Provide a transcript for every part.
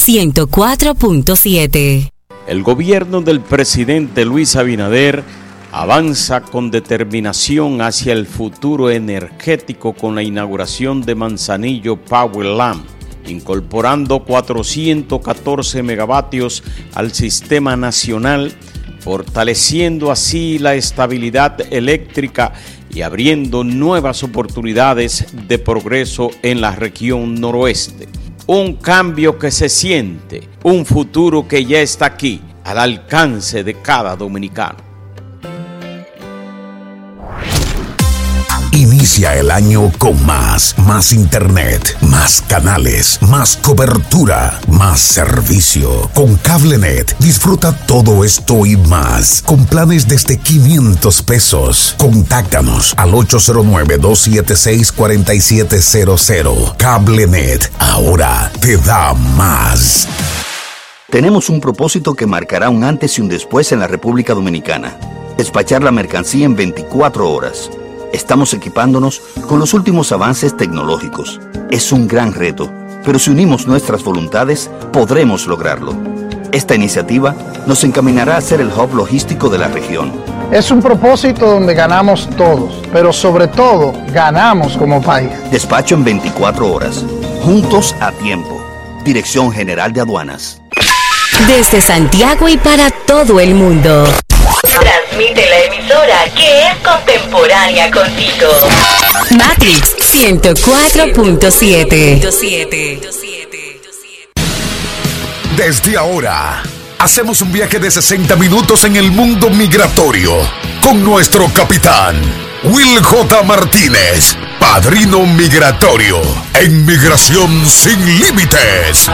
104.7. El gobierno del presidente Luis Abinader avanza con determinación hacia el futuro energético con la inauguración de Manzanillo Powerland, incorporando 414 megavatios al sistema nacional, fortaleciendo así la estabilidad eléctrica y abriendo nuevas oportunidades de progreso en la región noroeste. Un cambio que se siente, un futuro que ya está aquí, al alcance de cada dominicano. Inicia el año con más internet, más canales, más cobertura, más servicio. Con CableNet disfruta todo esto y más, con planes desde 500 pesos. Contáctanos al 809-276-4700. CableNet, ahora te da más. Tenemos un propósito que marcará un antes y un después en la República Dominicana. Despachar la mercancía en 24 horas. Estamos equipándonos con los últimos avances tecnológicos. Es un gran reto, pero si unimos nuestras voluntades, podremos lograrlo. Esta iniciativa nos encaminará a ser el hub logístico de la región. Es un propósito donde ganamos todos, pero sobre todo, ganamos como país. Despacho en 24 horas. Juntos a tiempo. Dirección General de Aduanas. Desde Santiago y para todo el mundo. Transmite la emisora que es contemporánea contigo. Matrix 104.7. Desde ahora, hacemos un viaje de 60 minutos en el mundo migratorio con nuestro capitán, Will J. Martínez, padrino migratorio en Migración Sin Límites.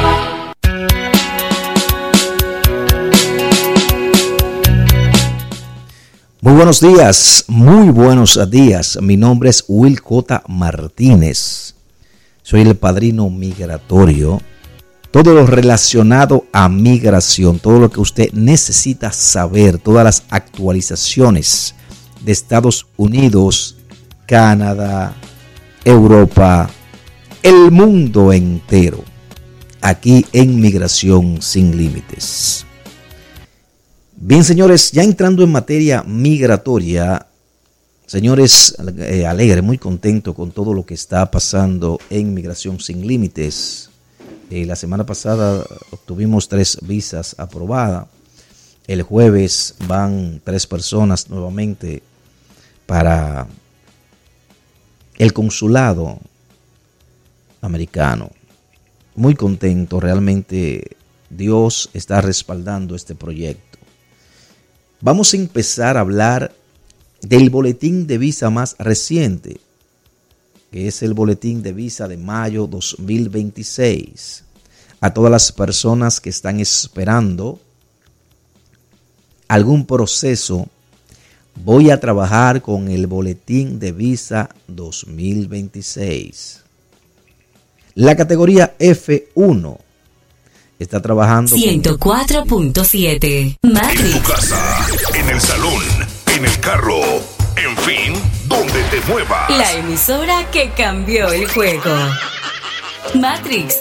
Muy buenos días. Mi nombre es Will J. Martínez. Soy el padrino migratorio. Todo lo relacionado a migración, todo lo que usted necesita saber, todas las actualizaciones de Estados Unidos, Canadá, Europa, el mundo entero, aquí en Migración Sin Límites. Bien, señores, ya entrando en materia migratoria, señores, alegre, muy contento con todo lo que está pasando en Migración Sin Límites. La semana pasada obtuvimos 3 visas aprobadas. El jueves van 3 personas nuevamente para el consulado americano. Muy contento, realmente Dios está respaldando este proyecto. Vamos a empezar a hablar del boletín de visa más reciente, que es el boletín de visa de mayo 2026. A todas las personas que están esperando algún proceso, voy a trabajar con el boletín de visa 2026. La categoría F1 está trabajando 104.7. Matrix. En tu casa, en el salón, en el carro, en fin, donde te muevas. La emisora que cambió el juego. Matrix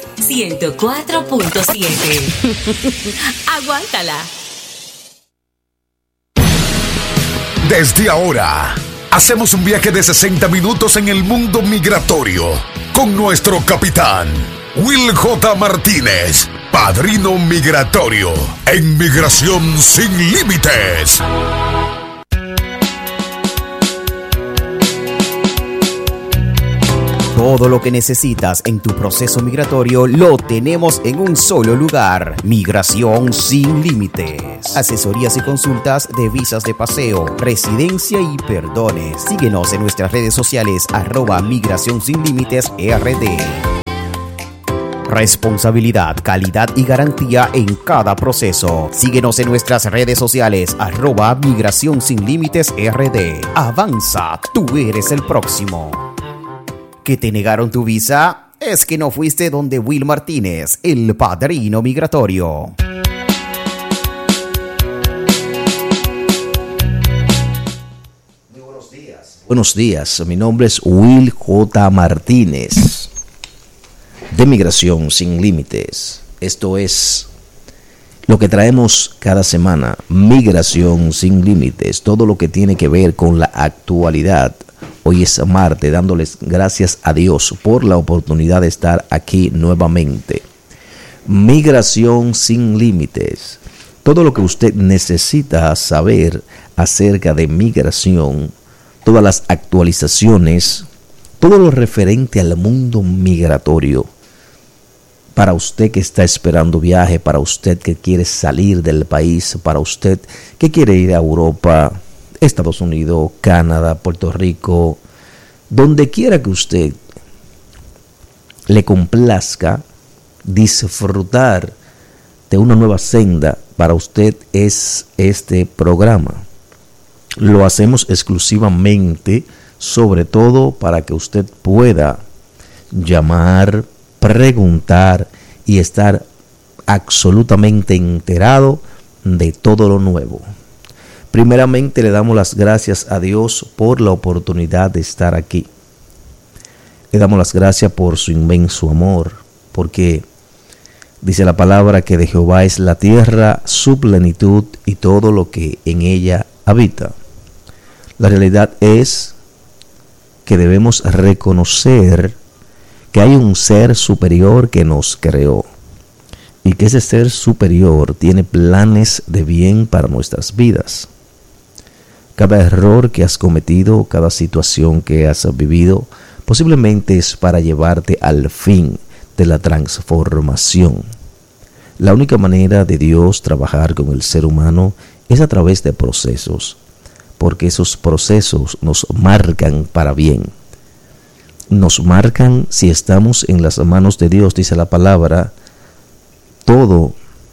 104.7. Aguántala. Desde ahora, hacemos un viaje de 60 minutos en el mundo migratorio con nuestro capitán, Will J. Martínez, padrino migratorio en Migración Sin Límites. Todo lo que necesitas en tu proceso migratorio lo tenemos en un solo lugar. Migración Sin Límites. Asesorías y consultas de visas de paseo, residencia y perdones. Síguenos en nuestras redes sociales @Migración Sin Límites RD. Responsabilidad, calidad y garantía en cada proceso. Síguenos en nuestras redes sociales @Migración Sin Límites RD. Avanza, tú eres el próximo. ¿Que te negaron tu visa? Es que no fuiste donde Will Martínez, el padrino migratorio. Muy buenos días. Buenos días, mi nombre es Will J. Martínez, de Migración Sin Límites. Esto es lo que traemos cada semana, Migración Sin Límites, todo lo que tiene que ver con la actualidad. Hoy es martes, dándoles gracias a Dios por la oportunidad de estar aquí nuevamente. Migración Sin Límites, todo lo que usted necesita saber acerca de migración, todas las actualizaciones, todo lo referente al mundo migratorio. Para usted que está esperando viaje, para usted que quiere salir del país, para usted que quiere ir a Europa, Estados Unidos, Canadá, Puerto Rico, donde quiera que usted le complazca disfrutar de una nueva senda, para usted es este programa. Lo hacemos exclusivamente, sobre todo para que usted pueda llamar, preguntar y estar absolutamente enterado de todo lo nuevo. Primeramente le damos las gracias a Dios por la oportunidad de estar aquí. Le damos las gracias por su inmenso amor, porque dice la palabra que de Jehová es la tierra, su plenitud y todo lo que en ella habita. La realidad es que debemos reconocer que hay un ser superior que nos creó y que ese ser superior tiene planes de bien para nuestras vidas. Cada error que has cometido, cada situación que has vivido, posiblemente es para llevarte al fin de la transformación. La única manera de Dios trabajar con el ser humano es a través de procesos, porque esos procesos nos marcan para bien. Nos marcan si estamos en las manos de Dios, dice la palabra. Todo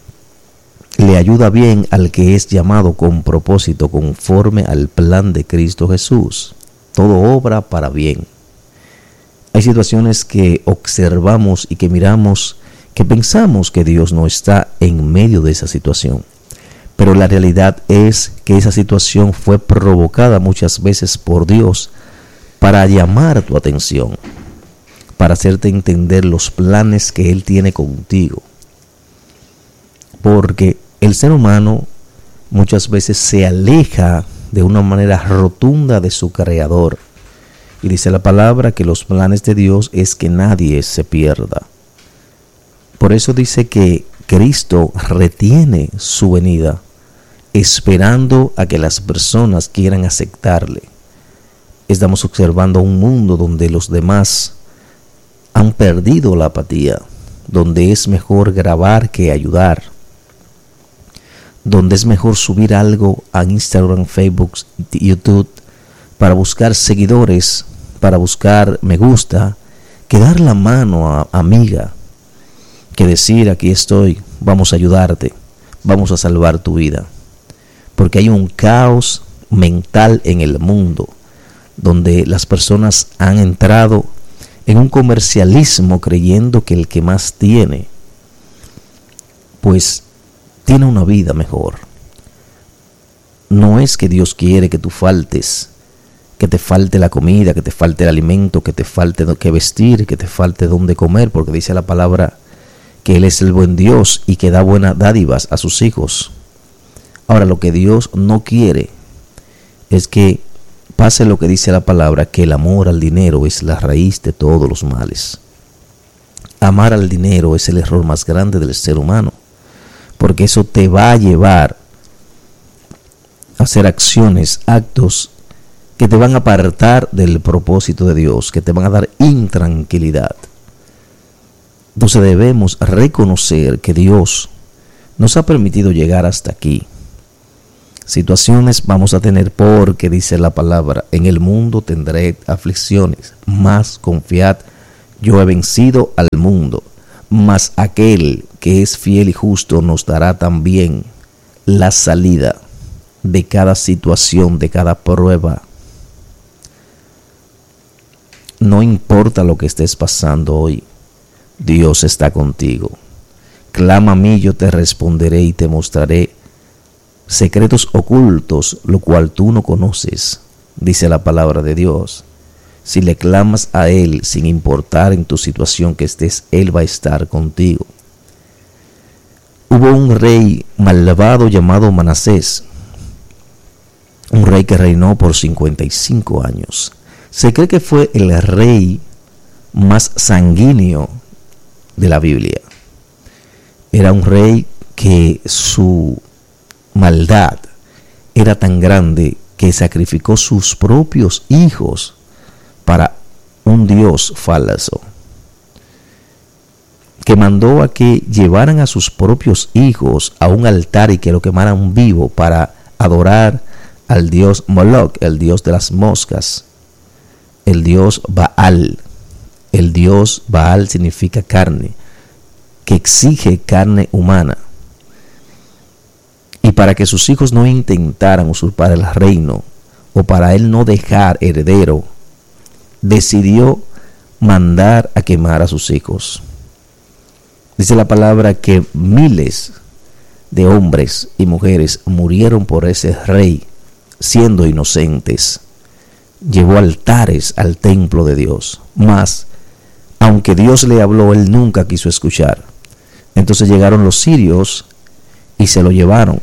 le ayuda bien al que es llamado con propósito, conforme al plan de Cristo Jesús. Todo obra para bien. Hay situaciones que observamos y que miramos, que pensamos que Dios no está en medio de esa situación. Pero la realidad es que esa situación fue provocada muchas veces por Dios para llamar tu atención, para hacerte entender los planes que Él tiene contigo. Porque el ser humano muchas veces se aleja de una manera rotunda de su Creador. Y dice la palabra que los planes de Dios es que nadie se pierda. Por eso dice que Cristo retiene su venida, esperando a que las personas quieran aceptarle. Estamos observando un mundo donde los demás han perdido la apatía, donde es mejor grabar que ayudar, donde es mejor subir algo a Instagram, Facebook, YouTube para buscar seguidores, para buscar me gusta, que dar la mano a amiga, que decir aquí estoy, vamos a ayudarte, vamos a salvar tu vida. Porque hay un caos mental en el mundo, donde las personas han entrado en un comercialismo creyendo que el que más tiene, pues tiene una vida mejor. No es que Dios quiere que tú faltes, que te falte la comida, que te falte el alimento, que te falte que vestir, que te falte dónde comer, porque dice la palabra que Él es el buen Dios y que da buenas dádivas a sus hijos. Ahora, lo que Dios no quiere es que pase lo que dice la palabra, que el amor al dinero es la raíz de todos los males. Amar al dinero es el error más grande del ser humano, porque eso te va a llevar a hacer acciones, actos que te van a apartar del propósito de Dios, que te van a dar intranquilidad. Entonces debemos reconocer que Dios nos ha permitido llegar hasta aquí. Situaciones vamos a tener porque dice la palabra, en el mundo tendré aflicciones, mas confiad, yo he vencido al mundo. Mas aquel que es fiel y justo nos dará también la salida de cada situación, de cada prueba. No importa lo que estés pasando hoy, Dios está contigo. Clama a mí, yo te responderé y te mostraré secretos ocultos, lo cual tú no conoces, dice la palabra de Dios. Si le clamas a Él, sin importar en tu situación que estés, Él va a estar contigo. hubo un rey malvado llamado Manasés, un rey que reinó por 55 años. Se cree que fue el rey más sanguíneo de la Biblia. Era un rey que su maldad era tan grande que sacrificó sus propios hijos para un dios falso, que mandó a que llevaran a sus propios hijos a un altar y que lo quemaran vivo para adorar al dios Moloch, el dios de las moscas, el dios Baal. El dios Baal significa carne, que exige carne humana. Y para que sus hijos no intentaran usurpar el reino, o para él no dejar heredero, decidió mandar a quemar a sus hijos. Dice la palabra que miles de hombres y mujeres murieron por ese rey, siendo inocentes. Llevó altares al templo de Dios, mas aunque Dios le habló, él nunca quiso escuchar. Entonces llegaron los sirios y se lo llevaron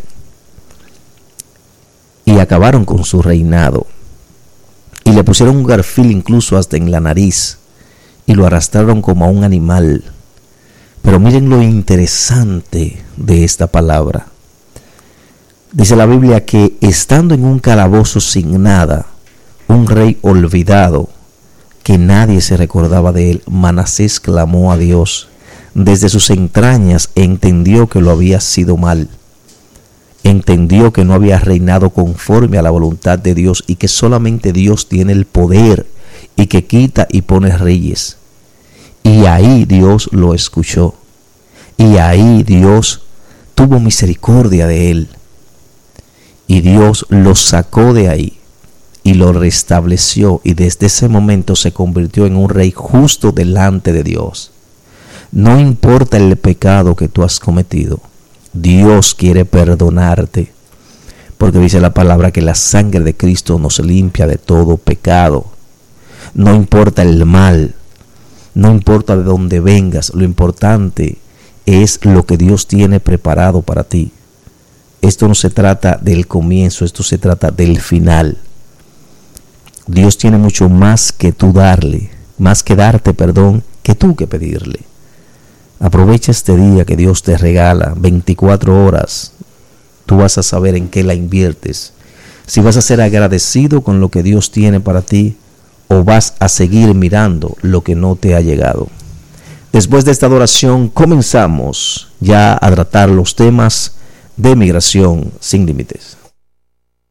y acabaron con su reinado, y le pusieron un garfil incluso hasta en la nariz y lo arrastraron como a un animal. Pero miren lo interesante de esta palabra. Dice la Biblia que estando en un calabozo sin nada, un rey olvidado, que nadie se recordaba de él, Manasés clamó a Dios. Desde sus entrañas entendió que lo había sido mal. Entendió que no había reinado conforme a la voluntad de Dios y que solamente Dios tiene el poder y que quita y pone reyes. Y ahí Dios lo escuchó. Y ahí Dios tuvo misericordia de él. Y Dios lo sacó de ahí y lo restableció. Y desde ese momento se convirtió en un rey justo delante de Dios. No importa el pecado que tú has cometido, Dios quiere perdonarte, porque dice la palabra que la sangre de Cristo nos limpia de todo pecado. No importa el mal, no importa de dónde vengas, lo importante es lo que Dios tiene preparado para ti. Esto no se trata del comienzo, esto se trata del final. Dios tiene mucho más que tú darle, más que darte perdón, que tú que pedirle. Aprovecha este día que Dios te regala, 24 horas. Tú vas a saber en qué la inviertes. Si vas a ser agradecido con lo que Dios tiene para ti, o vas a seguir mirando lo que no te ha llegado. Después de esta adoración comenzamos ya a tratar los temas de Migración Sin Límites.